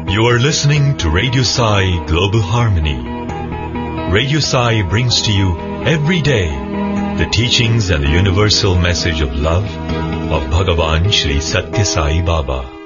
You are listening to Radio Sai Global Harmony. Radio Sai brings to you every day the teachings and the universal message of love of Bhagavan Sri Satya Sai Baba.